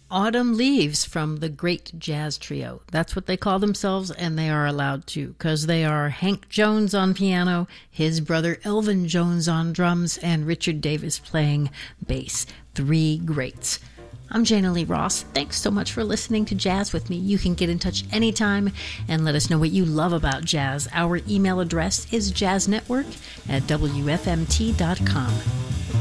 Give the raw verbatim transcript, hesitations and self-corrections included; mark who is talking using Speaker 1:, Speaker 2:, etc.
Speaker 1: Autumn Leaves from the Great Jazz Trio. That's what they call themselves, and they are allowed to, because they are Hank Jones on piano, his brother Elvin Jones on drums, and Richard Davis playing bass. Three greats. I'm Jana Lee Ross. Thanks so much for listening to Jazz with me. You can get in touch anytime and let us know what you love about jazz. Our email address is jazznetwork at w f m t dot com.